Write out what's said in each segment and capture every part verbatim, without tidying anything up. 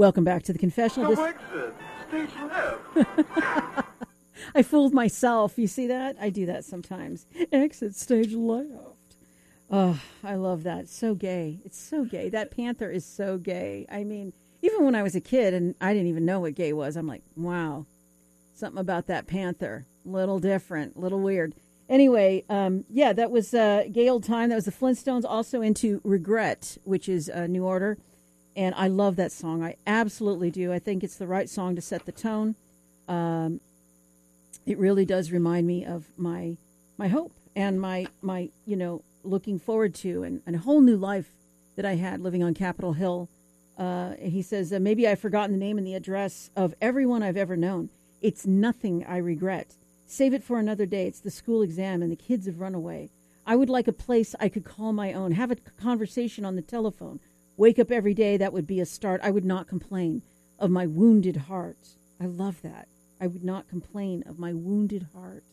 Welcome back to the confessional. No exit. Stage left. I fooled myself. You see that? I do that sometimes. Exit stage left. Oh, I love that. So gay. It's so gay. That panther is so gay. I mean, even when I was a kid and I didn't even know what gay was, I'm like, wow, something about that panther. Little different, little weird. Anyway, um, yeah, that was uh, Gay Old Time. That was the Flintstones, also into Regret, which is uh, New Order. And I love that song. I absolutely do. I think it's the right song to set the tone. Um, it really does remind me of my my hope and my, my you know, looking forward to and, and a whole new life that I had living on Capitol Hill. Uh, he says, uh, maybe I've forgotten the name and the address of everyone I've ever known. It's nothing I regret. Save it for another day. It's the school exam and the kids have run away. I would like a place I could call my own, have a conversation on the telephone. Wake up every day, that would be a start. I would not complain of my wounded heart. I love that. I would not complain of my wounded heart.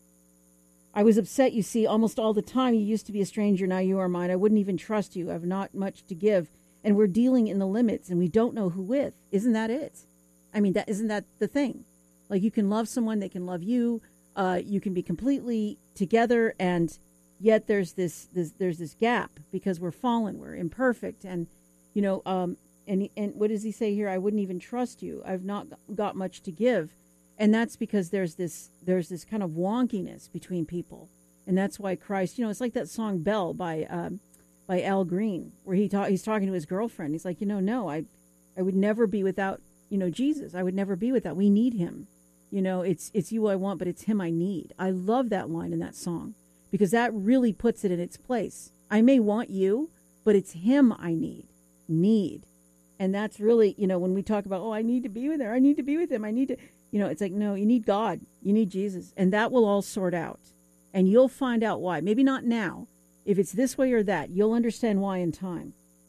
I was upset, you see, almost all the time. You used to be a stranger, now you are mine. I wouldn't even trust you. I've not much to give. And we're dealing in the limits, and we don't know who with. Isn't that it? I mean, that isn't that the thing? Like, you can love someone, they can love you. Uh, you can be completely together, and yet there's this, this there's this gap because we're fallen, we're imperfect, and you know, um, and and what does he say here? I wouldn't even trust you. I've not got much to give, and that's because there's this there's this kind of wonkiness between people, and that's why Christ, you know, it's like that song "Belle" by um, by Al Green, where he ta- he's talking to his girlfriend. He's like, you know, no, I I would never be without, you know, Jesus. I would never be without. We need him. You know, it's it's you I want, but it's him I need. I love that line in that song because that really puts it in its place. I may want you, but it's him I need. Need. And that's really, you know, when we talk about, oh, I need to be with her. I need to be with him. I need to, you know, it's like, no, you need God. You need Jesus. And that will all sort out. And you'll find out why. Maybe not now. If it's this way or that, you'll understand why in time.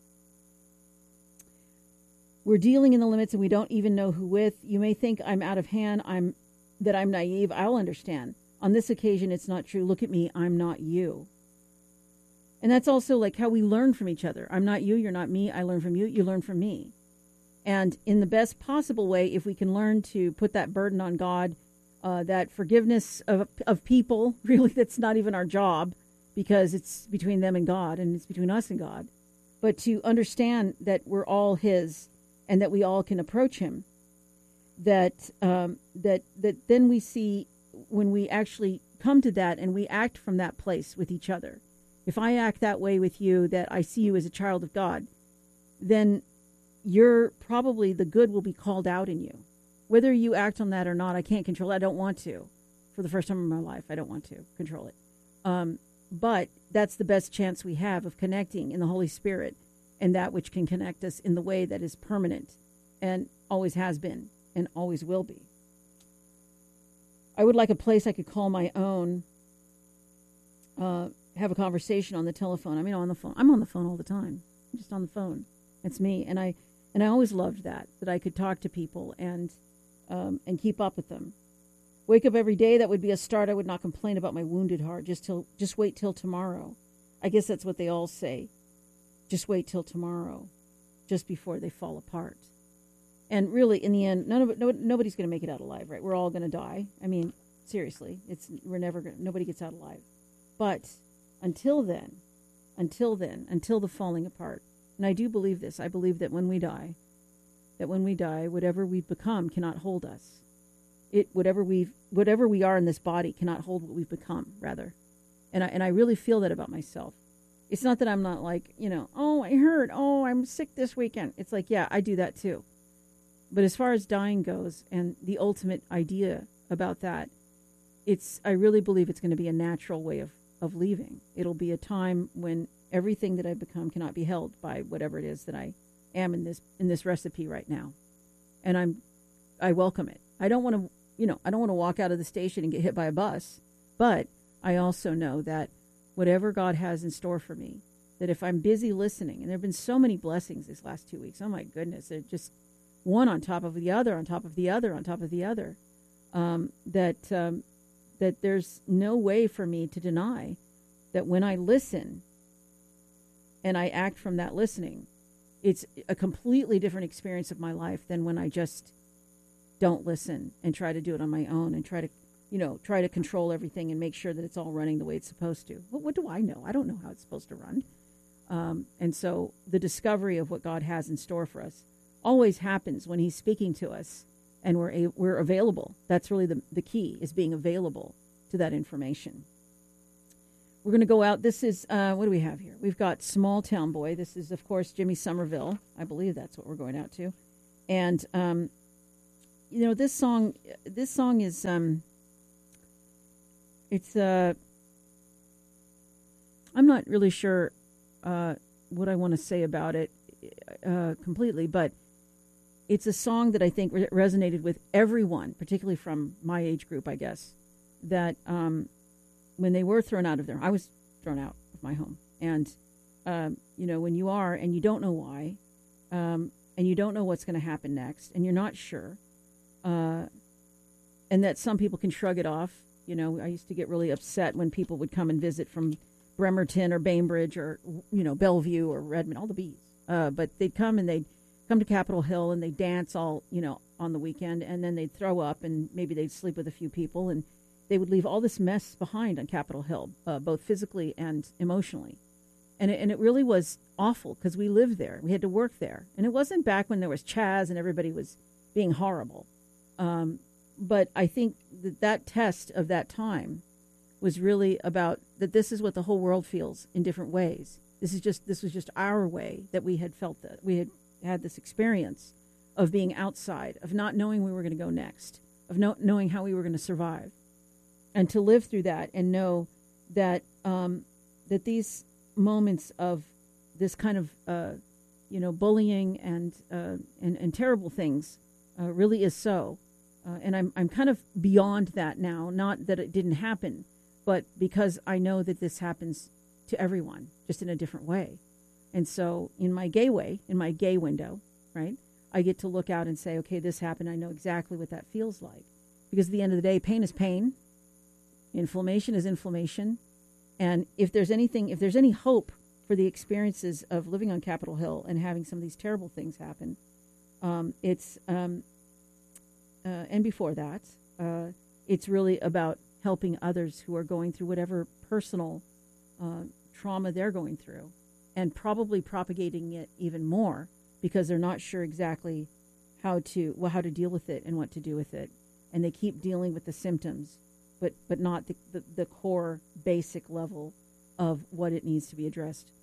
We're dealing in the limits and we don't even know who with. You may think I'm out of hand, I'm that I'm naive. I'll understand. On this occasion, it's not true. Look at me. I'm not you. And that's also like how we learn from each other. I'm not you. You're not me. I learn from you. You learn from me. And in the best possible way, if we can learn to put that burden on God, uh, that forgiveness of, of people, really, that's not even our job because it's between them and God and it's between us and God. But to understand that we're all his and that we all can approach him, that um, that that then we see when we actually come to that and we act from that place with each other. If I act that way with you, that I see you as a child of God, then you're probably, the good will be called out in you. Whether you act on that or not, I can't control it. I don't want to. For the first time in my life, I don't want to control it. Um, but that's the best chance we have of connecting in the Holy Spirit and that which can connect us in the way that is permanent and always has been and always will be. I would like a place I could call my own, uh, have a conversation on the telephone. I mean, on the phone. I'm on the phone all the time. I'm just on the phone. It's me. And I and I always loved that, that I could talk to people and um, and keep up with them. Wake up every day. That would be a start. I would not complain about my wounded heart. Just till, just wait till tomorrow. I guess that's what they all say. Just wait till tomorrow, just before they fall apart. And really, in the end, none of it, no, nobody's going to make it out alive, right? We're all going to die. I mean, seriously, it's we're never going. Nobody gets out alive. But until then, until then, until the falling apart, and I do believe this. I believe that when we die, that when we die, whatever we've become cannot hold us. It whatever we've whatever we are in this body cannot hold what we've become. Rather, and I and I really feel that about myself. It's not that I'm not like, you know, oh, I hurt. Oh, I'm sick this weekend. It's like, yeah, I do that too. But as far as dying goes and the ultimate idea about that, it's I really believe it's going to be a natural way of, of leaving. It'll be a time when everything that I've become cannot be held by whatever it is that I am in this in this recipe right now. And I'm I welcome it. I don't want to, you know, I don't want to walk out of the station and get hit by a bus. But I also know that whatever God has in store for me, that if I'm busy listening, and there have been so many blessings these last two weeks, oh my goodness, they're just one on top of the other, on top of the other, on top of the other, um, that um, that there's no way for me to deny that when I listen and I act from that listening, it's a completely different experience of my life than when I just don't listen and try to do it on my own and try to, you know, try to control everything and make sure that it's all running the way it's supposed to. What, what do I know? I don't know how it's supposed to run. Um, and so the discovery of what God has in store for us always happens when he's speaking to us and we're a, we're available. That's really the, the key, is being available to that information. We're going to go out. This is, uh, what do we have here? We've got Small Town Boy. This is, of course, Jimmy Somerville. I believe that's what we're going out to. And, um, you know, this song, this song is, um, it's, uh, I'm not really sure uh, what I want to say about it uh, completely, but it's a song that I think re- resonated with everyone, particularly from my age group, I guess, that um, when they were thrown out of their, I was thrown out of my home. And, um, you know, when you are and you don't know why, um, and you don't know what's going to happen next, and you're not sure, uh, and that some people can shrug it off. You know, I used to get really upset when people would come and visit from Bremerton or Bainbridge or, you know, Bellevue or Redmond, all the B's. Uh, but they'd come and they'd come to Capitol Hill and they'd dance all, you know, on the weekend, and then they'd throw up and maybe they'd sleep with a few people, and they would leave all this mess behind on Capitol Hill, uh, both physically and emotionally. And it, and it really was awful because we lived there. We had to work there. And it wasn't back when there was Chaz and everybody was being horrible. Um, but I think that that test of that time was really about that this is what the whole world feels in different ways. This is just this was just our way that we had felt that. We had had this experience of being outside, of not knowing where we were going to go next, of no, knowing how we were going to survive. And to live through that and know that um, that these moments of this kind of, uh, you know, bullying and, uh, and, and terrible things uh, really is so. Uh, and I'm I'm kind of beyond that now, not that it didn't happen, but because I know that this happens to everyone, just in a different way. And so in my gay way, in my gay window, right, I get to look out and say, okay, this happened. I know exactly what that feels like. Because at the end of the day, pain is pain. Inflammation is inflammation. And if there's anything, if there's any hope for the experiences of living on Capitol Hill and having some of these terrible things happen, um, it's, um, uh, and before that, uh, it's really about helping others who are going through whatever personal uh, trauma they're going through, and probably propagating it even more because they're not sure exactly how to, well, how to deal with it and what to do with it. And they keep dealing with the symptoms, but, but not the, the, the core basic level of what it needs to be addressed